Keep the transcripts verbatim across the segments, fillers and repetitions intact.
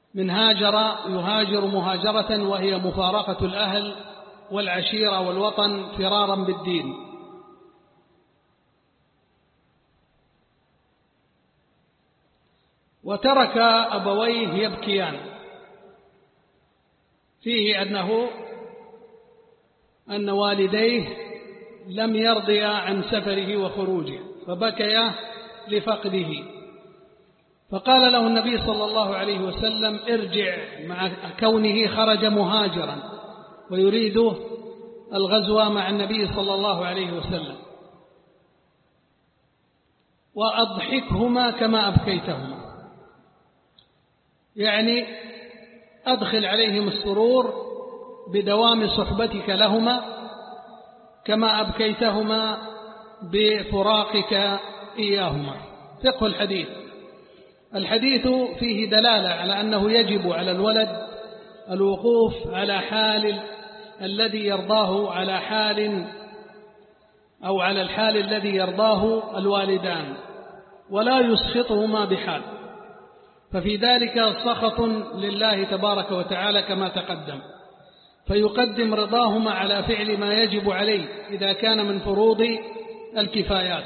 من هاجر يهاجر مهاجرة وهي مفارقة الأهل والعشيرة والوطن فرارا بالدين. وترك أبويه يبكيان، فيه أنه أن والديه لم يرضيا عن سفره وخروجه فبكيا لفقده، فقال له النبي صلى الله عليه وسلم: ارجع، مع كونه خرج مهاجرا ويريد الغزو مع النبي صلى الله عليه وسلم، وأضحكهما كما أبكيتهما، يعني أدخل عليهم السرور بدوام صحبتك لهما كما أبكيتهما بفراقك إياهما. فقه الحديث. الحديث فيه دلالة على أنه يجب على الولد الوقوف على حال الذي يرضاه على حال أو على الحال الذي يرضاه الوالدان، ولا يسخطهما بحال، ففي ذلك سخط لله تبارك وتعالى كما تقدم، فيقدم رضاهما على فعل ما يجب عليه إذا كان من فروض الكفايات.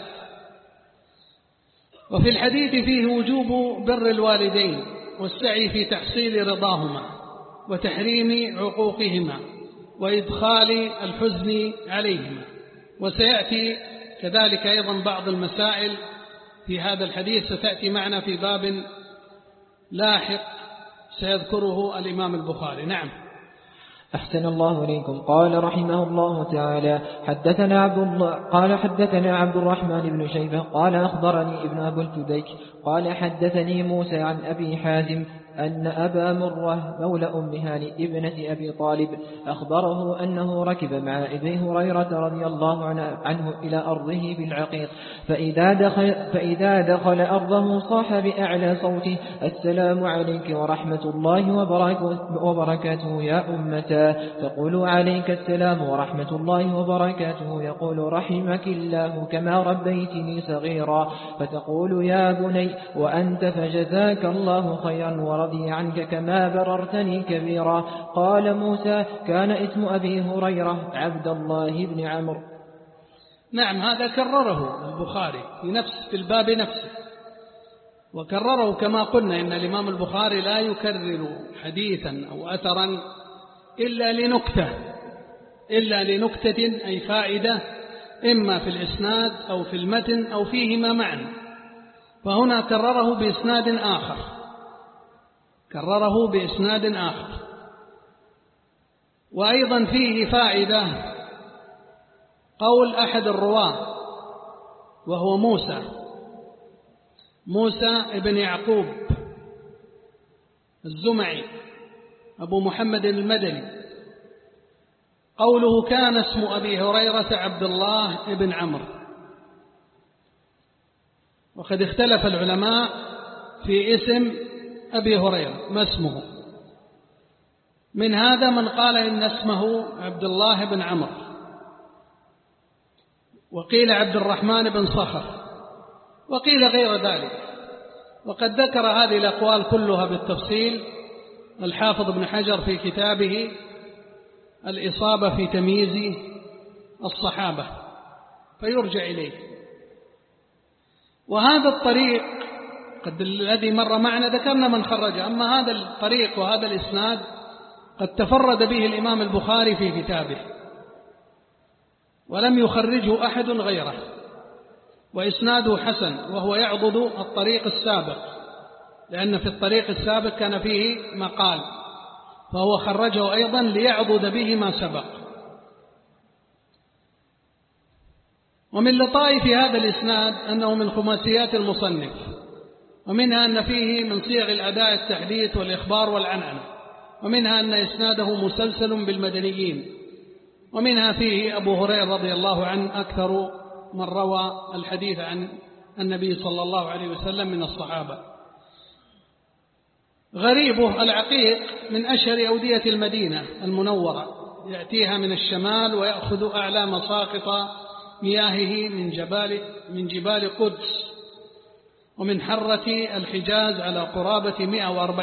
وفي الحديث فيه وجوب بر الوالدين والسعي في تحصيل رضاهما وتحريم عقوقهما وإدخال الحزن عليهما. وسيأتي كذلك أيضا بعض المسائل في هذا الحديث ستأتي معنا في باب لاحق سيذكره الإمام البخاري. نعم. أحسن الله إليكم. قال رحمه الله تعالى: حدثنا عبد الله قال حدثنا عبد الرحمن بن شيبة قال أخبرني ابن أبي الفديك قال حدثني موسى عن أبي حازم أن أبا مرة مولى أم هاني ابنة أبي طالب أخبره أنه ركب مع أبي هريرة رضي الله عنه إلى أرضه بالعقيق، فإذا دخل, فإذا دخل أرضه صاح بأعلى صوته: السلام عليك ورحمة الله وبركاته يا أمتا. تقول: عليك السلام ورحمة الله وبركاته. يقول: رحمك الله كما ربيتني صغيرا. فتقول: يا بني وأنت فجزاك الله خيرا ورضي عنك كما بررتني كبيرا. قال موسى: كان اسم أبي هريرة عبد الله بن عمرو. نعم، هذا كرره البخاري في نفس في الباب نفسه، وكرره كما قلنا إن الإمام البخاري لا يكرر حديثا أو أثرا إلا لنكتة إلا لنكتة أي فائدة، إما في الإسناد أو في المتن أو فيهما معا. فهنا كرره بإسناد آخر كرره بإسناد آخر وأيضا فيه فائدة قول أحد الرواة وهو موسى موسى ابن يعقوب الزمعي أبو محمد المدني، قوله: كان اسم أبي هريرة عبد الله بن عمرو. وقد اختلف العلماء في اسم أبي هريرة ما اسمه، من هذا من قال إن اسمه عبد الله بن عمرو، وقيل عبد الرحمن بن صخر، وقيل غير ذلك. وقد ذكر هذه الأقوال كلها بالتفصيل الحافظ ابن حجر في كتابه الإصابة في تمييز الصحابة، فيرجع إليه. وهذا الطريق قد الذي مر معنا ذكرنا من خرجه، أما هذا الطريق وهذا الإسناد قد تفرد به الإمام البخاري في كتابه ولم يخرجه أحد غيره، وإسناده حسن، وهو يعضد الطريق السابق، لأن في الطريق السابق كان فيه مقال، فهو خرجه أيضا ليعضد به ما سبق. ومن لطائف هذا الإسناد أنه من خماسيات المصنف، ومنها أن فيه من صيغ الأداء التحديث والإخبار والعنعنة، ومنها أن إسناده مسلسل بالمدنيين، ومنها فيه أبو هريرة رضي الله عنه أكثر من روى الحديث عن النبي صلى الله عليه وسلم من الصحابة. غريبه العقيق من أشهر أودية المدينة المنورة، يأتيها من الشمال ويأخذ أعلى مساقط مياهه من جبال من جبال قدس ومن حرة الحجاز على قرابة مئة وأربعين